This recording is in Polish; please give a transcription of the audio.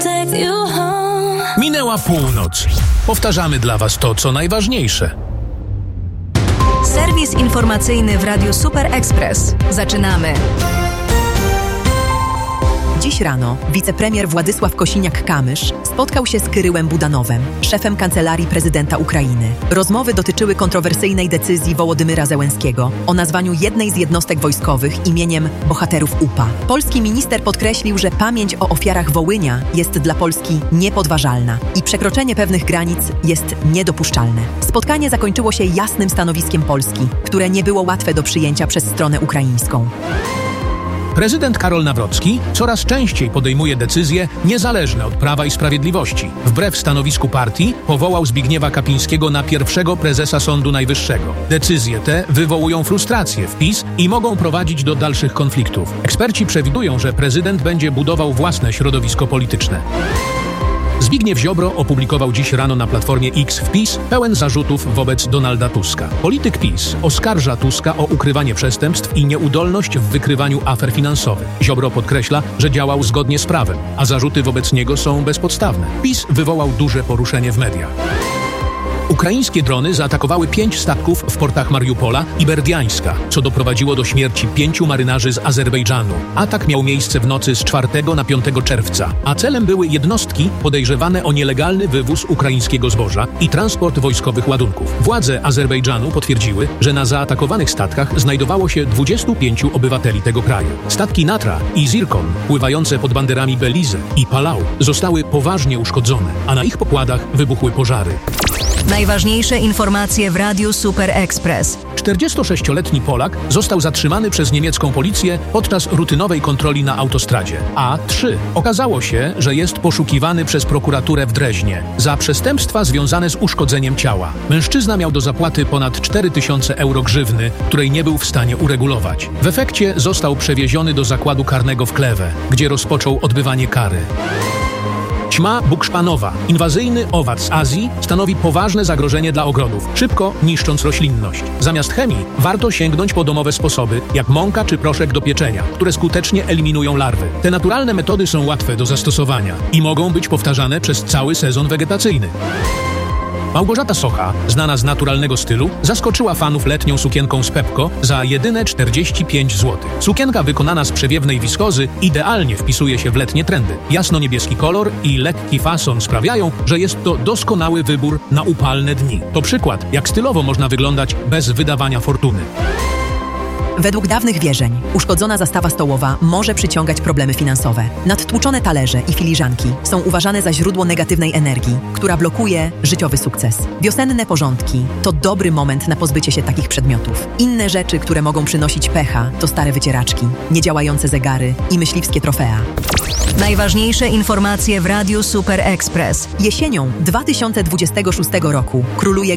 Minęła północ. Powtarzamy dla Was to, co najważniejsze. Serwis informacyjny w Radiu Super Express. Zaczynamy. Dziś rano wicepremier Władysław Kosiniak-Kamysz spotkał się z Kyryłem Budanowem, szefem Kancelarii Prezydenta Ukrainy. Rozmowy dotyczyły kontrowersyjnej decyzji Wołodymyra Zełenskiego o nazwaniu jednej z jednostek wojskowych imieniem bohaterów UPA. Polski minister podkreślił, że pamięć o ofiarach Wołynia jest dla Polski niepodważalna i przekroczenie pewnych granic jest niedopuszczalne. Spotkanie zakończyło się jasnym stanowiskiem Polski, które nie było łatwe do przyjęcia przez stronę ukraińską. Prezydent Karol Nawrocki coraz częściej podejmuje decyzje niezależne od Prawa i Sprawiedliwości. Wbrew stanowisku partii powołał Zbigniewa Kapińskiego na pierwszego prezesa Sądu Najwyższego. Decyzje te wywołują frustrację w PiS i mogą prowadzić do dalszych konfliktów. Eksperci przewidują, że prezydent będzie budował własne środowisko polityczne. Zbigniew Ziobro opublikował dziś rano na Platformie X wpis pełen zarzutów wobec Donalda Tuska. Polityk PiS oskarża Tuska o ukrywanie przestępstw i nieudolność w wykrywaniu afer finansowych. Ziobro podkreśla, że działał zgodnie z prawem, a zarzuty wobec niego są bezpodstawne. PiS wywołał duże poruszenie w mediach. Ukraińskie drony zaatakowały 5 statków w portach Mariupola i Berdiańska, co doprowadziło do śmierci 5 marynarzy z Azerbejdżanu. Atak miał miejsce w nocy z 4 na 5 czerwca, a celem były jednostki podejrzewane o nielegalny wywóz ukraińskiego zboża i transport wojskowych ładunków. Władze Azerbejdżanu potwierdziły, że na zaatakowanych statkach znajdowało się 25 obywateli tego kraju. Statki Natra i Zircon, pływające pod banderami Belize i Palau, zostały poważnie uszkodzone, a na ich pokładach wybuchły pożary. Najważniejsze informacje w Radiu Super Express. 46-letni Polak został zatrzymany przez niemiecką policję podczas rutynowej kontroli na autostradzie A3. Okazało się, że jest poszukiwany przez prokuraturę w Dreźnie za przestępstwa związane z uszkodzeniem ciała. Mężczyzna miał do zapłaty ponad 4000 euro grzywny, której nie był w stanie uregulować. W efekcie został przewieziony do zakładu karnego w Kleve, gdzie rozpoczął odbywanie kary. Ćma bukszpanowa, inwazyjny owad z Azji, stanowi poważne zagrożenie dla ogrodów, szybko niszcząc roślinność. Zamiast chemii warto sięgnąć po domowe sposoby, jak mąka czy proszek do pieczenia, które skutecznie eliminują larwy. Te naturalne metody są łatwe do zastosowania i mogą być powtarzane przez cały sezon wegetacyjny. Małgorzata Socha, znana z naturalnego stylu, zaskoczyła fanów letnią sukienką z Pepco za jedyne 45 zł. Sukienka wykonana z przewiewnej wiskozy idealnie wpisuje się w letnie trendy. Jasno-niebieski kolor i lekki fason sprawiają, że jest to doskonały wybór na upalne dni. To przykład, jak stylowo można wyglądać bez wydawania fortuny. Według dawnych wierzeń uszkodzona zastawa stołowa może przyciągać problemy finansowe. Nadtłuczone talerze i filiżanki są uważane za źródło negatywnej energii, która blokuje życiowy sukces. Wiosenne porządki to dobry moment na pozbycie się takich przedmiotów. Inne rzeczy, które mogą przynosić pecha, to stare wycieraczki, niedziałające zegary i myśliwskie trofea. Najważniejsze informacje w Radiu Super Express. Jesienią 2026 roku króluje